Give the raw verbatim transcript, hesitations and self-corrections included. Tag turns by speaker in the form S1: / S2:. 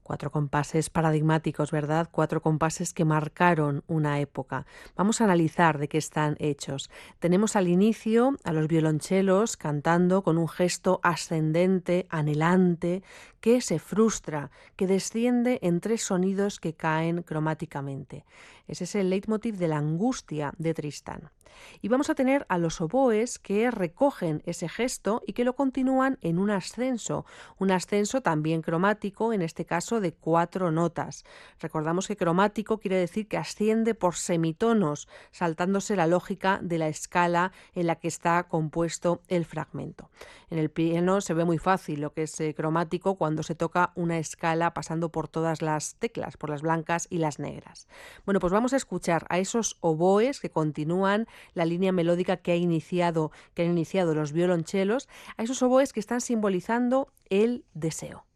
S1: Cuatro compases paradigmáticos, ¿verdad? Cuatro compases que marcaron una época. Vamos a analizar de qué están hechos. Tenemos al inicio a los violonchelos cantando con un gesto ascendente, anhelante, que se frustra, que desciende en tres sonidos que caen cromáticamente. Ese es el leitmotiv de la angustia de Tristán. Y vamos a tener a los oboes que recogen ese gesto y que lo continúan en un ascenso, un ascenso también cromático, en este caso de cuatro notas. Recordamos que cromático quiere decir que asciende por semitonos, saltándose la lógica de la escala en la que está compuesto el fragmento. En el piano se ve muy fácil lo que es eh, cromático cuando se toca una escala pasando por todas las teclas, por las blancas y las negras. Bueno, pues vamos a escuchar a esos oboes que continúan la línea melódica que ha iniciado, que han iniciado los violonchelos, a esos oboes que están simbolizando el deseo.